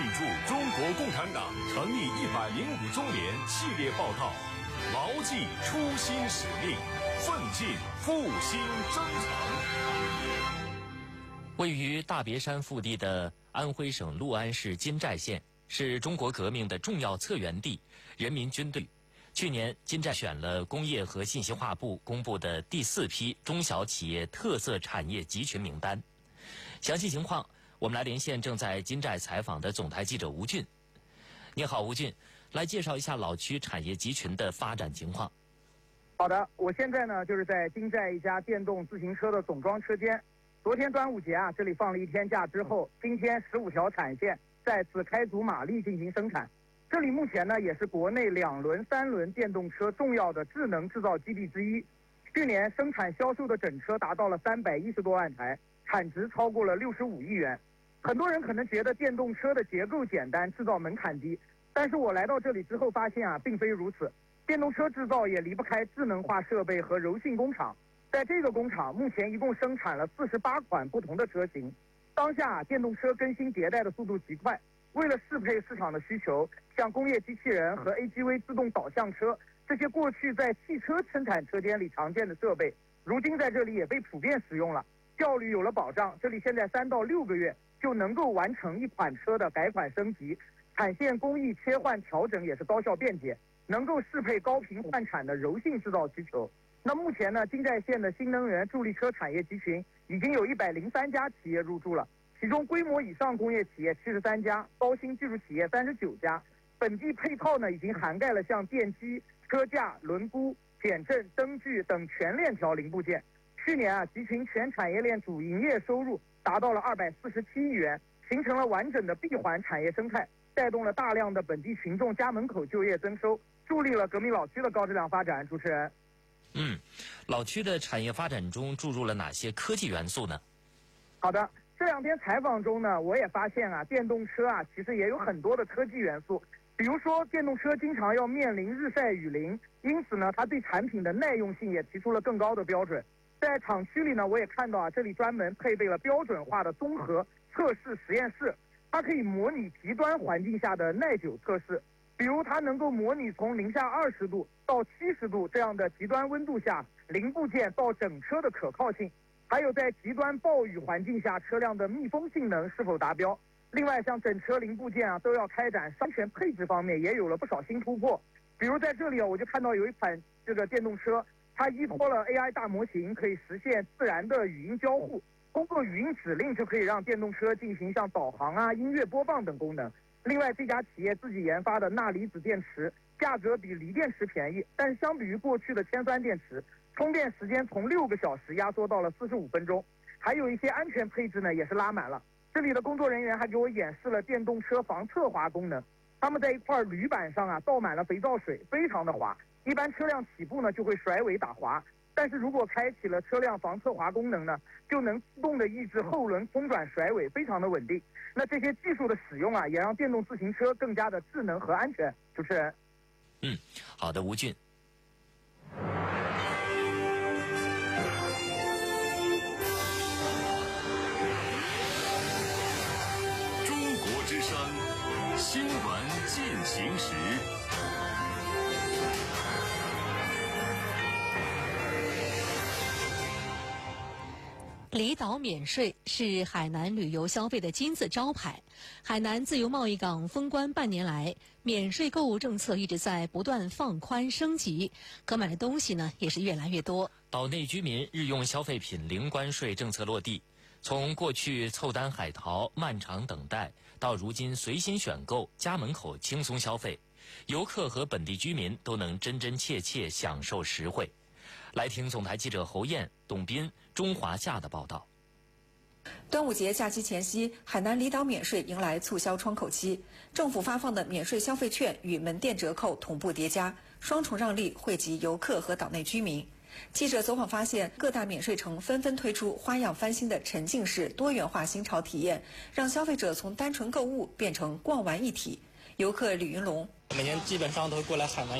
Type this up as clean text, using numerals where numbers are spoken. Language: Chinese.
祝中国共产党成立105周年系列报道，牢记初心使命，奋进复兴征程。 位于大别山腹地的安徽省六安市金寨县，是中国革命的重要策源地、人民军队。去年，金寨选了工业和信息化部公布的第4批中小企业特色产业集群名单。详细情况，我们来连线正在金寨采访的总台记者吴俊。你好，吴俊，来介绍一下老区产业集群的发展情况。 好的，我现在呢就是在金寨一家电动自行车的总装车间。昨天端午节啊，这里放了1天假之后，今天15条产线再次开足马力进行生产。这里目前呢也是国内2轮、3轮电动车重要的智能制造基地之一。去年生产销售的整车达到了310多万台，产值超过了65亿元。很多人可能觉得电动车的结构简单，制造门槛低，但是我来到这里之后发现啊，并非如此。电动车制造也离不开智能化设备和柔性工厂。在这个工厂，目前一共生产了48款不同的车型。当下电动车更新迭代的速度极快，为了适配市场的需求，像工业机器人和 AGV 自动导向车这些过去在汽车生产车间里常见的设备，如今在这里也被普遍使用了。效率有了保障，这里现在3到6个月就能够完成一款车的改款升级，产线工艺切换调整也是高效便捷，能够适配高频换产的柔性制造需求。那目前呢，金寨县的新能源助力车产业集群已经有103家企业入驻了，其中规模以上工业企业73家，高新技术企业39家。本地配套呢已经涵盖了像电机、车架、轮毂、减震、灯具等全链条零部件。去年啊，集群全产业链主营业收入达到了247亿元，形成了完整的闭环产业生态，带动了大量的本地群众家门口就业增收，助力了革命老区的高质量发展。主持人， 老区的产业发展中注入了哪些科技元素呢？ 好的，这2天采访中呢，我也发现啊，电动车啊其实也有很多的科技元素。比如说，电动车经常要面临日晒雨淋，因此呢，它对产品的耐用性也提出了更高的标准。在厂区里呢，我也看到啊，这里专门配备了标准化的综合测试实验室，它可以模拟极端环境下的耐久测试。比如它能够模拟从零下20度到70度这样的极端温度下零部件到整车的可靠性，还有在极端暴雨环境下车辆的密封性能是否达标。另外像整车零部件啊都要开展安全配置方面也有了不少新突破。比如在这里啊，我就看到有一款这个电动车，它依托了 AI 大模型，可以实现自然的语音交互，通过语音指令就可以让电动车进行像导航啊、音乐播放等功能。另外这家企业自己研发的钠离子电池价格比锂电池便宜，但是相比于过去的铅酸电池，充电时间从6个小时压缩到了45分钟。还有一些安全配置呢也是拉满了。这里的工作人员还给我演示了电动车防侧滑功能，他们在一块铝板上啊倒满了肥皂水，非常的滑，一般车辆起步呢就会甩尾打滑，但是如果开启了车辆防侧滑功能呢，就能自动的抑制后轮空转甩尾，非常的稳定。那这些技术的使用啊，也让电动自行车更加的智能和安全。主持人， 好的，吴俊。 中国之声新闻进行时。 离岛免税是海南旅游消费的金字招牌。海南自由贸易港封关半年来，免税购物政策一直在不断放宽升级，可买的东西呢也是越来越多。 岛内居民日用消费品零关税政策落地，从过去凑单海淘、漫长等待，到如今随心选购、家门口轻松消费，游客和本地居民都能真真切切享受实惠。来听总台记者侯燕、董斌、钟华夏的报道。 端午节假期前夕，海南离岛免税迎来促销窗口期，政府发放的免税消费券与门店折扣同步叠加，双重让利惠及游客和岛内居民。记者走访发现，各大免税城纷纷推出花样翻新的沉浸式多元化新潮体验，让消费者从单纯购物变成逛玩一体。游客李云龙， 每年基本上都会过来海南